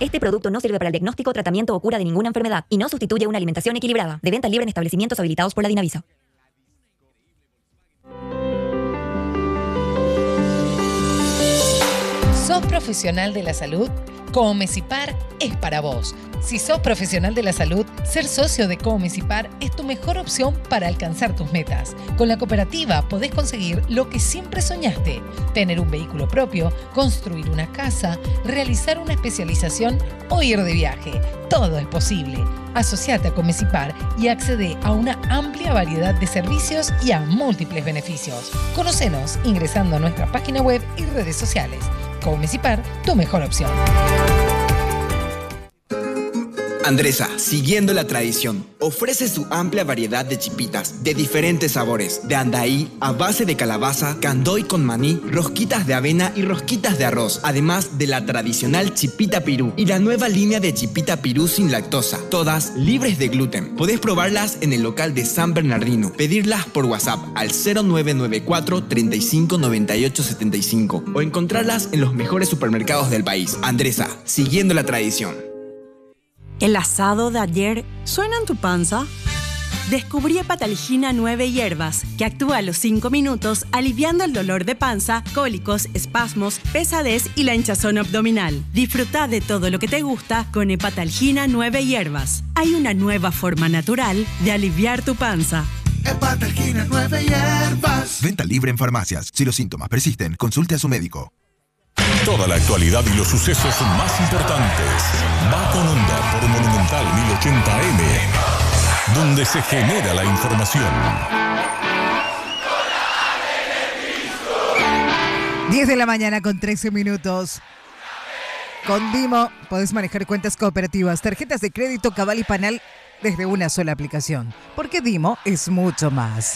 Este producto no sirve para el diagnóstico, tratamiento o cura de ninguna enfermedad y no sustituye una alimentación equilibrada. De venta libre en establecimientos habilitados por la Dinavisa. ¿Sos profesional de la salud? Comecipar es para vos. Si sos profesional de la salud, ser socio de Comecipar es tu mejor opción para alcanzar tus metas. Con la cooperativa podés conseguir lo que siempre soñaste: tener un vehículo propio, construir una casa, realizar una especialización o ir de viaje. Todo es posible. Asociate a Comecipar y accede a una amplia variedad de servicios y a múltiples beneficios. Conocenos ingresando a nuestra página web y redes sociales. Comecipar, tu mejor opción. Andresa, siguiendo la tradición, ofrece su amplia variedad de chipitas de diferentes sabores, de andaí a base de calabaza, candoy con maní, rosquitas de avena y rosquitas de arroz, además de la tradicional chipita pirú y la nueva línea de chipita pirú sin lactosa, todas libres de gluten. Podés probarlas en el local de San Bernardino, pedirlas por WhatsApp al 0994 35 98 75 o encontrarlas en los mejores supermercados del país. Andresa, siguiendo la tradición. ¿El asado de ayer suena en tu panza? Descubrí Hepatalgina 9 hierbas, que actúa a los 5 minutos aliviando el dolor de panza, cólicos, espasmos, pesadez y la hinchazón abdominal. Disfruta de todo lo que te gusta con Hepatalgina 9 hierbas. Hay una nueva forma natural de aliviar tu panza. Hepatalgina 9 hierbas. Venta libre en farmacias. Si los síntomas persisten, consulte a su médico. Toda la actualidad y los sucesos más importantes. Va con Onda por Monumental 1080M, donde se genera la información. 10 de la mañana con 13 minutos. Con Dimo podés manejar cuentas cooperativas, tarjetas de crédito, Cabal y Panal desde una sola aplicación. Porque Dimo es mucho más.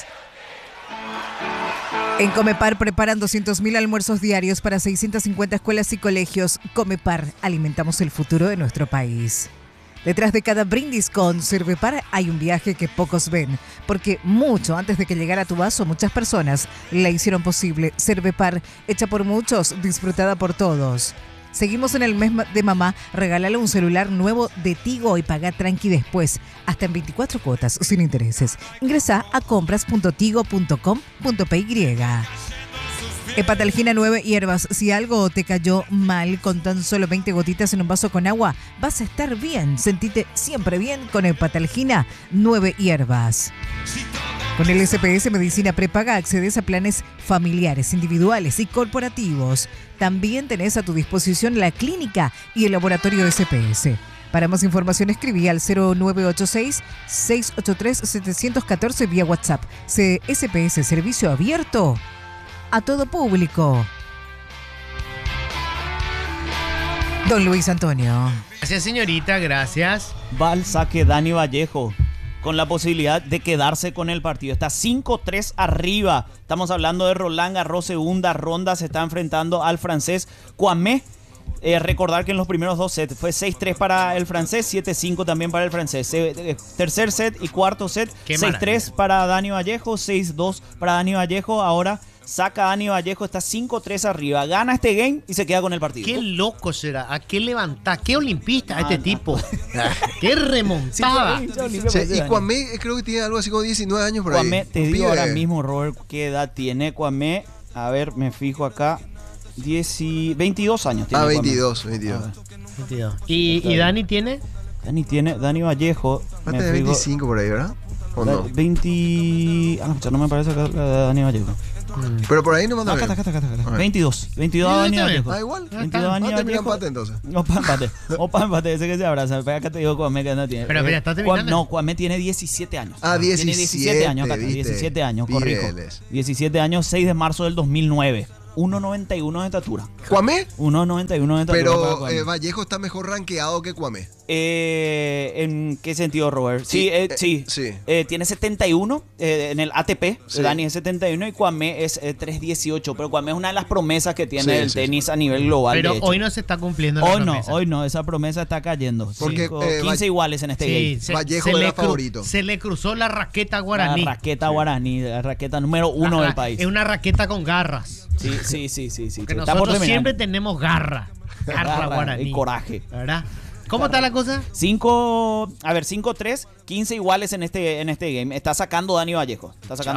En Comepar preparan 200.000 almuerzos diarios para 650 escuelas y colegios. Comepar, alimentamos el futuro de nuestro país. Detrás de cada brindis con Cervepar hay un viaje que pocos ven, porque mucho antes de que llegara a tu vaso, muchas personas la hicieron posible. Cervepar, hecha por muchos, disfrutada por todos. Seguimos en el mes de mamá. Regálale un celular nuevo de Tigo y paga tranqui después, hasta en 24 cuotas sin intereses. Ingresa a compras.tigo.com.py. Hepatalgina 9 hierbas. Si algo te cayó mal con tan solo 20 gotitas en un vaso con agua, vas a estar bien. Sentite siempre bien con Hepatalgina 9 hierbas. Con el SPS Medicina Prepaga accedes a planes familiares, individuales y corporativos. También tenés a tu disposición la clínica y el laboratorio SPS. Para más información escribí al 0986-683-714 vía WhatsApp. SPS, servicio abierto a todo público. Don Luis Antonio. Gracias, señorita, gracias. Va al saque Dani Vallejo, con la posibilidad de quedarse con el partido. Está 5-3 arriba. Estamos hablando de Roland Garros, segunda ronda. Se está enfrentando al francés Kwame. Recordar que en los primeros dos sets fue 6-3 para el francés, 7-5 también para el francés. Tercer set y cuarto set, 6-3 para Dani Vallejo, 6-2 para Dani Vallejo. Ahora saca a Dani Vallejo, está 5-3 arriba. Gana este game y se queda con el partido. Qué loco será. ¿A qué levantar? ¿Qué olimpista este tipo? ¿Qué remontada? Y Kwame creo que tiene algo así como 19 años por Kwame, ahí. te digo ahora mismo, Robert, qué edad tiene Kwame. A ver, me fijo acá. 22 años tiene. 22. ¿Y Dani tiene? Dani Vallejo. Va a tener 25 por ahí, ¿verdad? ¿O no? 20... no me parece acá Dani Vallejo. Pero por ahí no manda. Acá. 22 Dani Vallejo. Igual. 22 Dani Vallejo. Empate entonces. Opa empate, ese que se abraza. Acá te digo Kwame que no tiene. Pero está terminando. No, Kwame tiene 17 años. Tiene 17 años acá. 17 años, corrijo. 17 años, 6 de marzo del 2009. 1.91 de estatura. ¿Kwame? 1.91 de estatura. Pero Vallejo está mejor rankeado que Kwame. ¿En qué sentido, Robert? Sí. Tiene 71 en el ATP. Sí. Dani es 71 y Kwame es 318. Pero Kwame es una de las promesas que tiene el tenis a nivel global. Pero hoy no se está cumpliendo la promesa. Hoy no. Esa promesa está cayendo. Porque 15 iguales en este game. Vallejo era favorito. Se le cruzó la raqueta guaraní. La raqueta número 1 del país. Es una raqueta con garras. Sí. Porque nosotros siempre tenemos garra. Garra guaraní. Y coraje. ¿Verdad? ¿Cómo está la cosa? 5-3, 15 iguales en este game. Está sacando Dani Vallejo.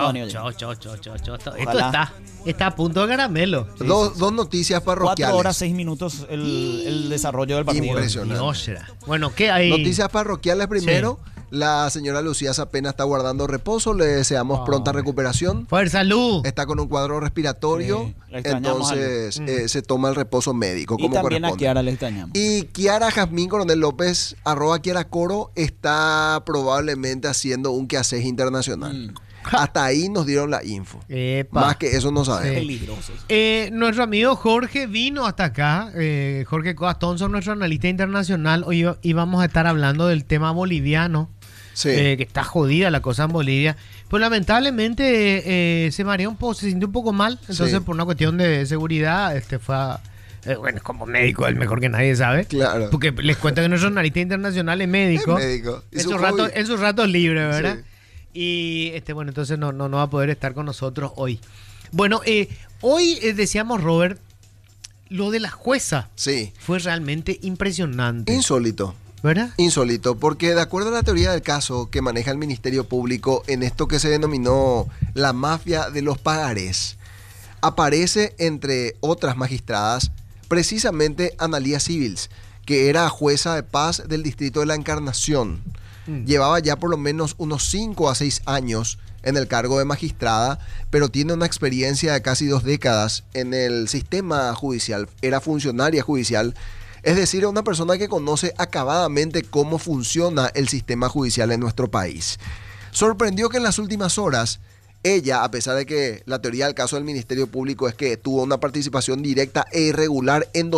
Esto está a punto de caramelo. Sí. Dos noticias parroquiales. 4 horas 6 minutos el desarrollo del partido. Impresionante. Bueno, ¿qué hay? Noticias parroquiales primero. Sí. La señora Lucía Zapena está guardando reposo. Le deseamos pronta recuperación. ¡Fuerza, salud! Está con un cuadro respiratorio. Sí, entonces se toma el reposo médico. Y como también corresponde. a Kiara le extrañamos. Y Kiara Jazmín Coronel López, @Kiara Coro, está probablemente haciendo un quehacer internacional. Hasta ahí nos dieron la info. Más que eso no sabemos. Peligrosos. Nuestro amigo Jorge vino hasta acá. Jorge Coas Thompson, nuestro analista internacional. Hoy íbamos a estar hablando del tema boliviano. Sí. Que está jodida la cosa en Bolivia. Pues lamentablemente se mareó un poco, se sintió un poco mal. Entonces, por una cuestión de seguridad, fue a... bueno, como médico, el mejor que nadie sabe. Claro. Porque les cuento que nuestro analista internacional es médico. En sus ratos libres, ¿verdad? Sí. Y bueno, entonces no va a poder estar con nosotros hoy. Bueno, hoy decíamos, Robert, lo de la jueza. Sí. Fue realmente impresionante. Insólito. ¿Verdad? Insólito, porque de acuerdo a la teoría del caso que maneja el Ministerio Público en esto que se denominó la mafia de los pagarés, aparece entre otras magistradas precisamente Analía Civils, que era jueza de paz del distrito de La Encarnación. Llevaba ya por lo menos unos 5 a 6 años en el cargo de magistrada, pero tiene una experiencia de casi 2 décadas en el sistema judicial. Era funcionaria judicial, es decir, una persona que conoce acabadamente cómo funciona el sistema judicial en nuestro país. Sorprendió que en las últimas horas ella, a pesar de que la teoría del caso del Ministerio Público es que tuvo una participación directa e irregular en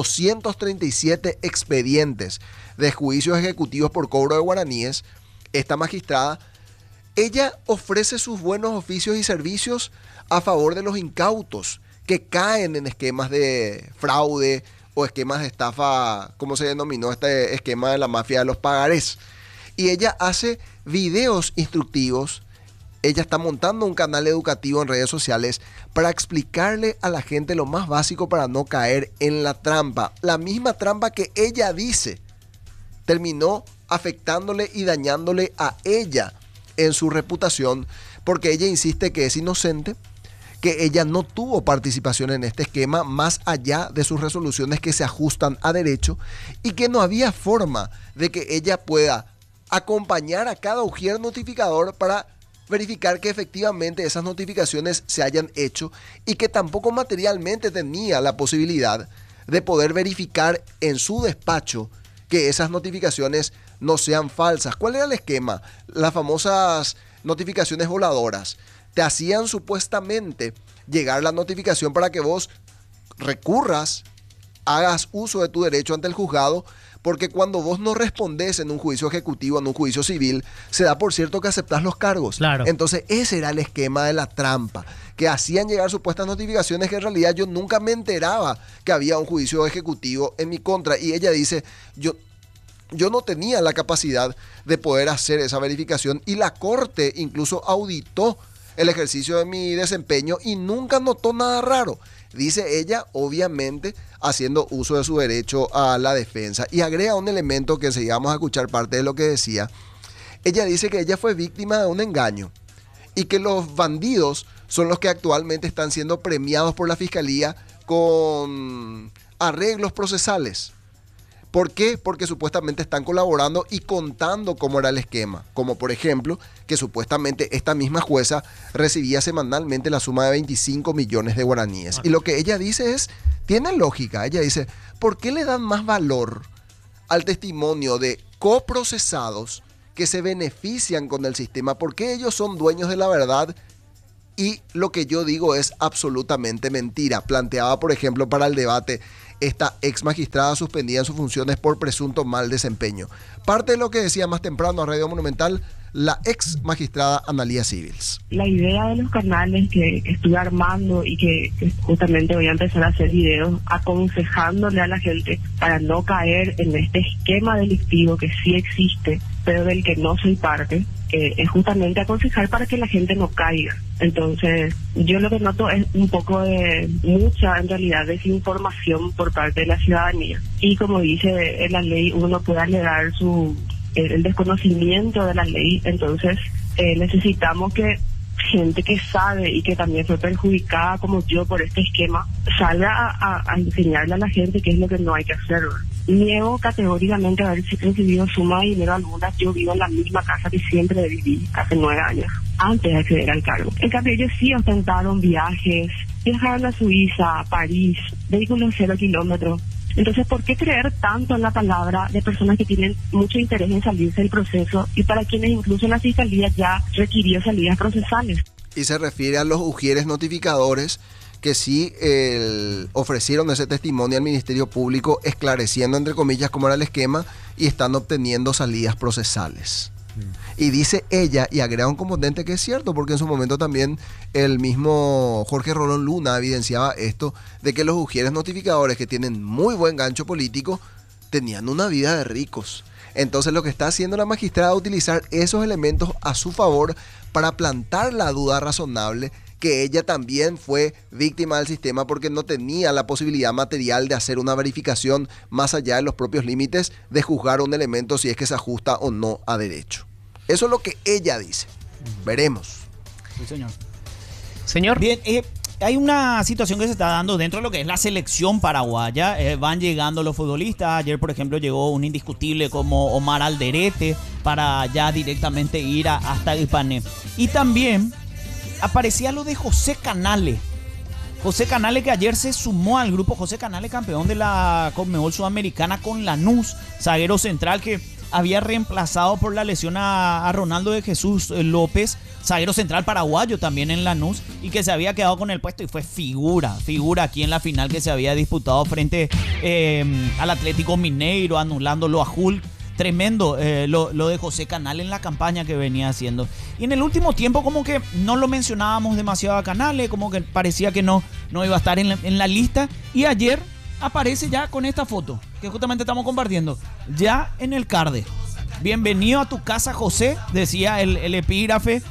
237 expedientes de juicios ejecutivos por cobro de guaraníes, esta magistrada, ella ofrece sus buenos oficios y servicios a favor de los incautos que caen en esquemas de fraude o esquemas de estafa, como se denominó este esquema de la mafia de los pagarés. Y ella hace videos instructivos. Ella está montando un canal educativo en redes sociales para explicarle a la gente lo más básico para no caer en la trampa. La misma trampa que ella dice terminó afectándole y dañándole a ella en su reputación, porque ella insiste que es inocente, que ella no tuvo participación en este esquema más allá de sus resoluciones que se ajustan a derecho y que no había forma de que ella pueda acompañar a cada ujier notificador para verificar que efectivamente esas notificaciones se hayan hecho y que tampoco materialmente tenía la posibilidad de poder verificar en su despacho que esas notificaciones no sean falsas. ¿Cuál era el esquema? Las famosas notificaciones voladoras. Te hacían supuestamente llegar la notificación para que vos recurras, hagas uso de tu derecho ante el juzgado, porque cuando vos no respondés en un juicio ejecutivo, en un juicio civil, se da por cierto que aceptás los cargos. Claro. Entonces ese era el esquema de la trampa, que hacían llegar supuestas notificaciones que en realidad yo nunca me enteraba que había un juicio ejecutivo en mi contra. Y ella dice, yo no tenía la capacidad de poder hacer esa verificación y la corte incluso auditó el ejercicio de mi desempeño y nunca notó nada raro. Dice ella, obviamente, haciendo uso de su derecho a la defensa. Y agrega un elemento que sigamos a escuchar parte de lo que decía. Ella dice que ella fue víctima de un engaño y que los bandidos son los que actualmente están siendo premiados por la fiscalía con arreglos procesales. ¿Por qué? Porque supuestamente están colaborando y contando cómo era el esquema. Como por ejemplo, que supuestamente esta misma jueza recibía semanalmente la suma de 25 millones de guaraníes. Y lo que ella dice tiene lógica. Ella dice, ¿por qué le dan más valor al testimonio de coprocesados que se benefician con el sistema? ¿Por qué ellos son dueños de la verdad? Y lo que yo digo es absolutamente mentira. Planteaba, por ejemplo, para el debate esta ex magistrada suspendida en sus funciones por presunto mal desempeño. Parte de lo que decía más temprano a Radio Monumental la ex magistrada Analía Civils. La idea de los canales que estuve armando y que justamente voy a empezar a hacer videos aconsejándole a la gente para no caer en este esquema delictivo que sí existe, pero del que no soy parte, es justamente aconsejar para que la gente no caiga. Entonces, yo lo que noto es un poco de mucha, en realidad, desinformación por parte de la ciudadanía. Y como dice en la ley, uno no puede alegar el desconocimiento de la ley. Entonces, necesitamos que gente que sabe y que también fue perjudicada como yo por este esquema salga a enseñarle a la gente qué es lo que no hay que hacer. Niego categóricamente haber recibido suma de dinero alguna. Yo vivo en la misma casa que siempre viví hace 9 años, antes de acceder al cargo. En cambio, ellos sí ostentaron viajes, viajaron a Suiza, a París, vehículos 0 kilómetros. Entonces, ¿por qué creer tanto en la palabra de personas que tienen mucho interés en salirse del proceso y para quienes incluso la Fiscalía ya requirió salidas procesales? Y se refiere a los ujieres notificadores que sí ofrecieron ese testimonio al Ministerio Público, esclareciendo, entre comillas, cómo era el esquema y están obteniendo salidas procesales. Y dice ella, y agrega un componente que es cierto, porque en su momento también el mismo Jorge Rolón Luna evidenciaba esto, de que los ujieres notificadores, que tienen muy buen gancho político, tenían una vida de ricos. Entonces lo que está haciendo la magistrada es utilizar esos elementos a su favor para plantar la duda razonable que ella también fue víctima del sistema porque no tenía la posibilidad material de hacer una verificación más allá de los propios límites de juzgar un elemento si es que se ajusta o no a derecho. Eso es lo que ella dice. Veremos. Sí, señor. Señor. Bien, hay una situación que se está dando dentro de lo que es la selección paraguaya. Van llegando los futbolistas. Ayer, por ejemplo, llegó un indiscutible como Omar Alderete para ya directamente ir hasta Ipané. Y también aparecía lo de José Canale. José Canale, que ayer se sumó al grupo. José Canale, campeón de la Conmebol Sudamericana con Lanús, zaguero central que había reemplazado por la lesión a Ronaldo de Jesús López, zaguero central paraguayo también en Lanús, y que se había quedado con el puesto y fue figura aquí en la final que se había disputado frente al Atlético Mineiro, anulándolo a Hulk. Tremendo lo de José Canale en la campaña que venía haciendo. Y en el último tiempo como que no lo mencionábamos demasiado a Canale, como que parecía que no iba a estar en la lista. Y ayer aparece ya con esta foto que justamente estamos compartiendo, ya en el CARDE. Bienvenido a tu casa, José, decía el epígrafe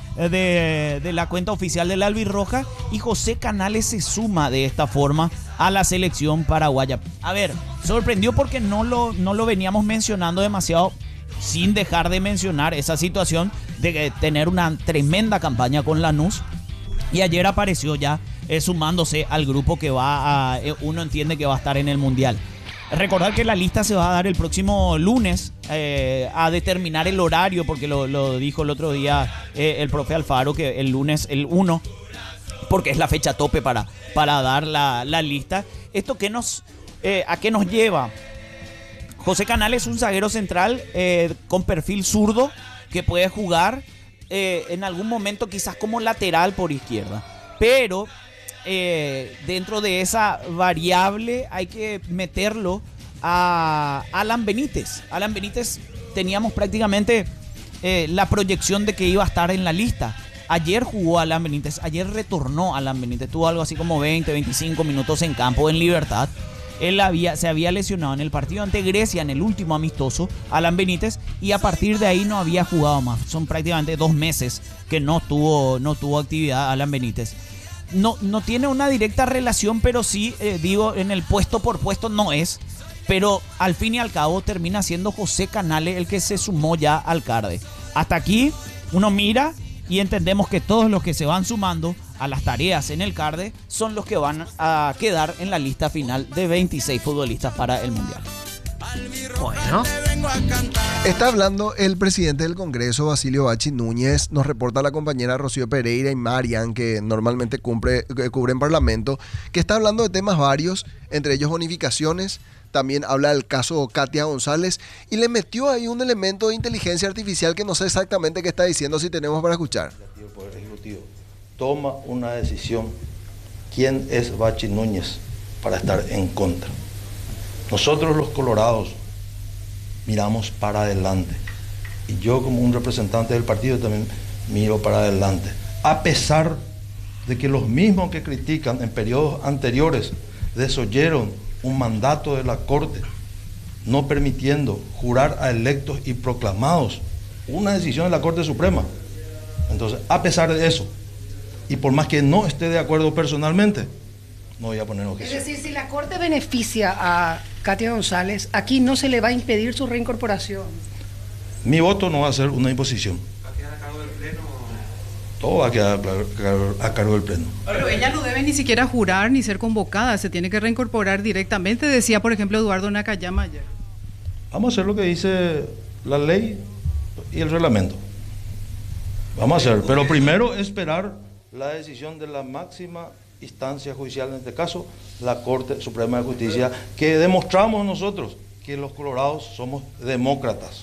de la cuenta oficial del Albirroja, y José Canale se suma de esta forma a la selección paraguaya. A ver, sorprendió porque no lo veníamos mencionando demasiado, sin dejar de mencionar esa situación de tener una tremenda campaña con Lanús, y ayer apareció ya sumándose al grupo que uno entiende que va a estar en el Mundial. Recordar que la lista se va a dar el próximo lunes a determinar el horario, porque lo dijo el otro día el profe Alfaro, que el lunes, el 1, porque es la fecha tope para dar la lista. ¿Esto a qué nos lleva? José Canale es un zaguero central con perfil zurdo que puede jugar en algún momento quizás como lateral por izquierda, pero dentro de esa variable hay que meterlo a Alan Benítez. Alan Benítez teníamos prácticamente la proyección de que iba a estar en la lista. Ayer jugó Alan Benítez, ayer retornó Alan Benítez, tuvo algo así como 20-25 minutos en campo en Libertad. Él se había lesionado en el partido ante Grecia, en el último amistoso, Alan Benítez, y a partir de ahí no había jugado más. Son prácticamente 2 meses que no tuvo actividad Alan Benítez. No tiene una directa relación, pero sí, en el puesto por puesto no es. Pero al fin y al cabo termina siendo José Canale el que se sumó ya al CARDE. Hasta aquí uno mira y entendemos que todos los que se van sumando a las tareas en el CARDE son los que van a quedar en la lista final de 26 futbolistas para el Mundial. Bueno, está hablando el presidente del Congreso, Basilio Bachi Núñez. Nos reporta la compañera Rocío Pereira y Marian, que normalmente cubren Parlamento, que está hablando de temas varios, entre ellos bonificaciones. También habla del caso Katia González y le metió ahí un elemento de inteligencia artificial que no sé exactamente qué está diciendo, si tenemos para escuchar. El Poder Ejecutivo toma una decisión. ¿Quién es Bachi Núñez para estar en contra? Nosotros los colorados miramos para adelante, y yo como un representante del partido también miro para adelante, a pesar de que los mismos que critican en periodos anteriores desoyeron un mandato de la Corte, no permitiendo jurar a electos y proclamados, una decisión de la Corte Suprema. Entonces, a pesar de eso, Y por más que no esté de acuerdo personalmente, no voy a poner objeción. Es decir, si la Corte beneficia a Katia González, aquí no se le va a impedir su reincorporación. Mi voto no va a ser una imposición. ¿Va a quedar a cargo del Pleno? Todo va a quedar a cargo del Pleno. Pero ella no debe ni siquiera jurar ni ser convocada, se tiene que reincorporar directamente, decía por ejemplo Eduardo Nakayama ayer. Vamos a hacer lo que dice la ley y el reglamento. Vamos a hacer, pero primero esperar la decisión de la máxima instancia judicial, en este caso la Corte Suprema de Justicia, que demostramos nosotros que los colorados somos demócratas,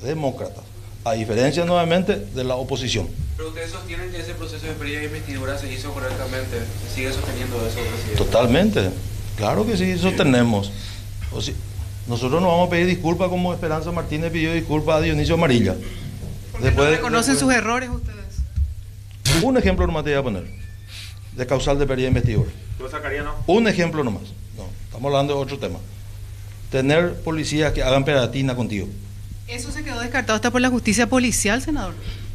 a diferencia nuevamente de la oposición. Pero ustedes sostienen que ese proceso de pérdida de investidura se hizo correctamente, ¿se sigue sosteniendo eso, presidente? Totalmente, claro que sí, sostenemos. Nosotros no vamos a pedir disculpas como Esperanza Martínez pidió disculpas a Dionisio Amarilla. ¿Por qué no reconocen sus errores ustedes? Un ejemplo nomás te voy a poner, de causal de pérdida de investidura. ¿Lo sacaría, no? Un ejemplo nomás, no, estamos hablando de otro tema. Tener policías que hagan pegatina contigo. Eso se quedó descartado hasta por la justicia policial, senador.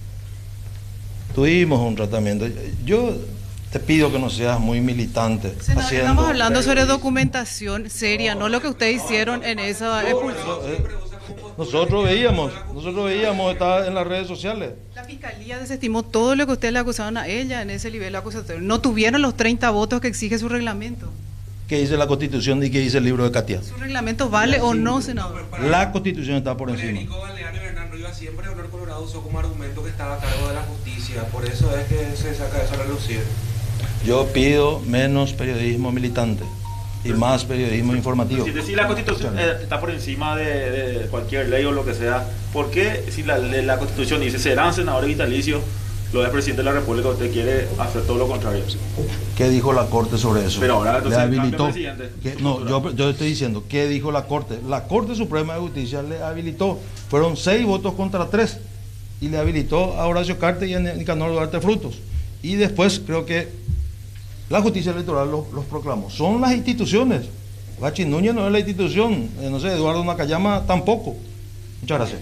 Tuvimos un tratamiento. Yo te pido que no seas muy militante. Senador, estamos hablando sobre documentación seria, no lo que ustedes hicieron en esa expulsión. Nosotros veíamos, estaba en las redes sociales. La fiscalía desestimó todo lo que ustedes le acusaron a ella en ese nivel acusatorio. No tuvieron los 30 votos que exige su reglamento. ¿Qué dice la Constitución y qué dice el libro de Katia? ¿Su reglamento vale o no, senador? La Constitución está por encima. Nico Baleano y Hernán Rivas siempre Honor Colorado usó como argumento que estaba a cargo de la justicia, por eso es que se saca eso a relucir. Yo pido menos periodismo militante y más periodismo informativo. Si la Constitución está por encima de cualquier ley o lo que sea, ¿por qué si la Constitución dice serán senadores vitalicios, lo es presidente de la República, usted quiere hacer todo lo contrario? ¿Qué dijo la Corte sobre eso? Pero ahora le habilitó. No, yo estoy diciendo, ¿qué dijo la Corte? La Corte Suprema de Justicia le habilitó. Fueron 6 votos contra 3 y le habilitó a Horacio Cartes y a Nicanor Duarte Frutos. Y después creo que la justicia electoral los proclamó. Son las instituciones. Bachi Núñez no es la institución. No sé, Eduardo Nakayama tampoco. Muchas gracias.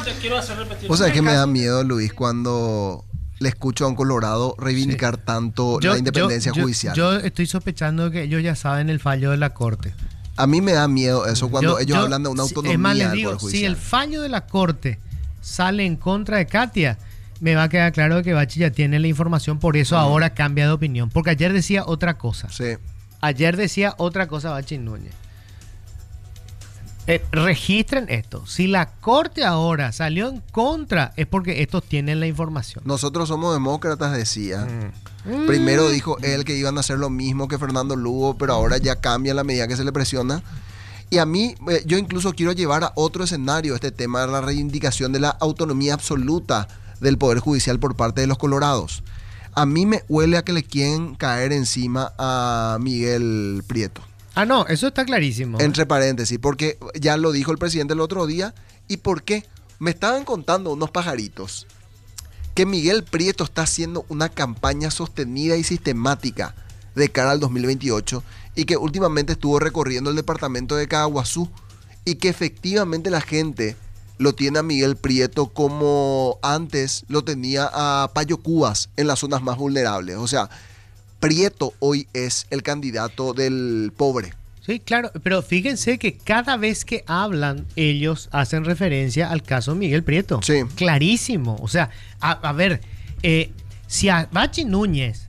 O sea, que me da miedo, Luis, cuando le escucho a un colorado reivindicar tanto la independencia judicial. Yo estoy sospechando que ellos ya saben el fallo de la Corte. A mí me da miedo eso cuando ellos hablan de una autonomía. Es más, les digo, si el fallo de la Corte sale en contra de Katia, me va a quedar claro que Bachi ya tiene la información, por eso ahora cambia de opinión. Porque ayer decía otra cosa. Sí. Ayer decía otra cosa Bachi Núñez. Registren esto. Si la Corte ahora salió en contra, es porque estos tienen la información. Nosotros somos demócratas, decía. Primero dijo él que iban a hacer lo mismo que Fernando Lugo, pero ahora ya cambia a la medida que se le presiona. Y a mí, yo incluso quiero llevar a otro escenario este tema de la reivindicación de la autonomía absoluta del Poder Judicial por parte de los colorados. A mí me huele a que le quieren caer encima a Miguel Prieto. Ah, no, eso está clarísimo. Entre paréntesis, porque ya lo dijo el presidente el otro día. ¿Y por qué? Me estaban contando unos pajaritos que Miguel Prieto está haciendo una campaña sostenida y sistemática de cara al 2028 y que últimamente estuvo recorriendo el departamento de Caaguazú y que efectivamente la gente lo tiene a Miguel Prieto como antes lo tenía a Payo Cubas en las zonas más vulnerables. O sea, Prieto hoy es el candidato del pobre. Sí, claro, pero fíjense que cada vez que hablan, ellos hacen referencia al caso Miguel Prieto. Sí. Clarísimo. O sea, a ver, si a Bachi Núñez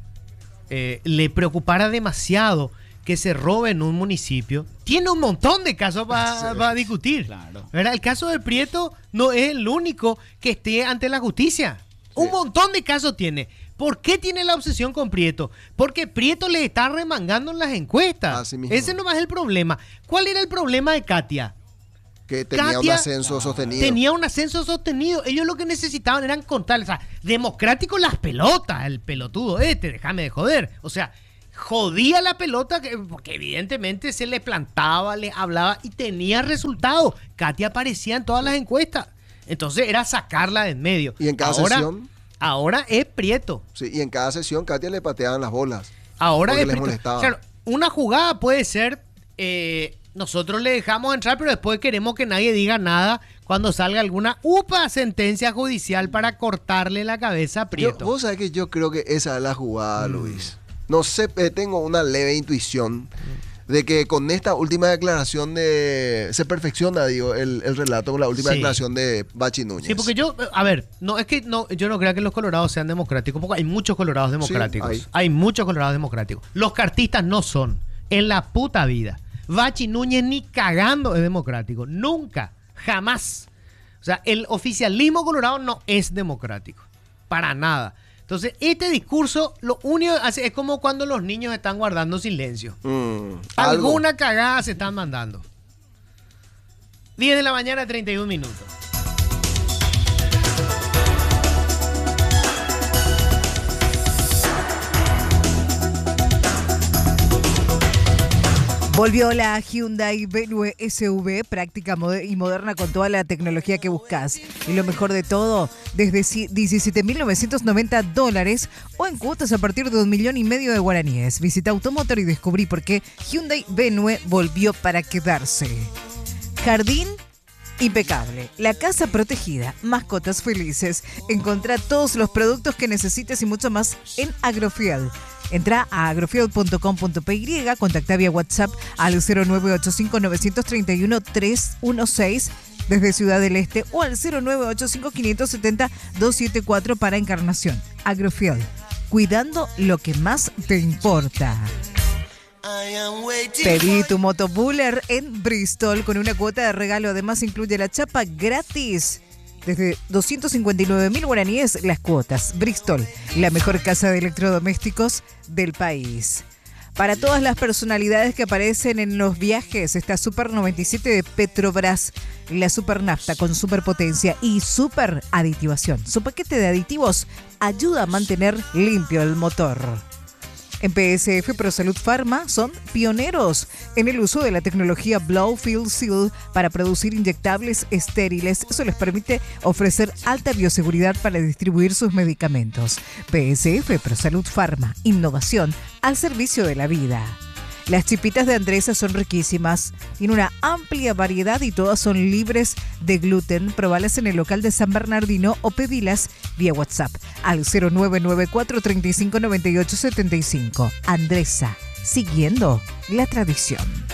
le preocupara demasiado que se robe en un municipio, tiene un montón de casos para discutir. Claro. ¿Verdad? El caso de Prieto no es el único que esté ante la justicia. Sí. Un montón de casos tiene. ¿Por qué tiene la obsesión con Prieto? Porque Prieto le está remangando en las encuestas. Ese no es el problema. ¿Cuál era el problema de Katia? Que tenía un ascenso sostenido. Tenía un ascenso sostenido. Ellos lo que necesitaban eran contar, o sea, democrático las pelotas, el pelotudo déjame de joder. O sea, jodía la pelota porque evidentemente se le plantaba, le hablaba y tenía resultado. Katia aparecía en todas las encuestas. Entonces era sacarla de en medio. Y en cada sesión. Ahora es Prieto. Sí, y en cada sesión Katia le pateaban las bolas. Ahora es les Prieto. molestaba. Claro, una jugada puede ser nosotros le dejamos entrar, pero después queremos que nadie diga nada cuando salga alguna sentencia judicial para cortarle la cabeza a Prieto. Vos sabés que yo creo que esa es la jugada, Luis. No sé, tengo una leve intuición de que con esta última declaración se perfecciona, el relato con la última declaración de Bachi Núñez. Sí, porque yo no creo que los colorados sean democráticos, porque hay muchos colorados democráticos. Sí, hay muchos colorados democráticos. Los cartistas no son, en la puta vida. Bachi Núñez ni cagando es democrático, nunca, jamás. O sea, el oficialismo colorado no es democrático, para nada. Entonces, este discurso, lo único que hace es como cuando los niños están guardando silencio. Alguna cagada se están mandando. 10 de la mañana, 31 minutos. Volvió la Hyundai Venue SUV, práctica y moderna con toda la tecnología que buscas. Y lo mejor de todo, desde $17.990 o en cuotas a partir de 1,5 millones de guaraníes. Visita Automotor y descubrí por qué Hyundai Venue volvió para quedarse. Jardín impecable, la casa protegida, mascotas felices. Encontrá todos los productos que necesites y mucho más en Agrofield. Entra a agrofield.com.py, contacta vía WhatsApp al 0985-931-316 desde Ciudad del Este o al 0985-570-274 para Encarnación. Agrofield, cuidando lo que más te importa. Pedí tu moto Buller en Bristol con una cuota de regalo. Además incluye la chapa gratis. Desde 259.000 guaraníes las cuotas. Bristol, la mejor casa de electrodomésticos del país. Para todas las personalidades que aparecen en los viajes, está Super 97 de Petrobras, la super nafta con superpotencia y super aditivación. Su paquete de aditivos ayuda a mantener limpio el motor. En PSF ProSalud Pharma son pioneros en el uso de la tecnología Blow Fill Seal para producir inyectables estériles. Eso les permite ofrecer alta bioseguridad para distribuir sus medicamentos. PSF ProSalud Pharma, innovación al servicio de la vida. Las chipitas de Andresa son riquísimas, tienen una amplia variedad y todas son libres de gluten. Probalas en el local de San Bernardino o pedilas vía WhatsApp al 0994 359875. Andresa, siguiendo la tradición.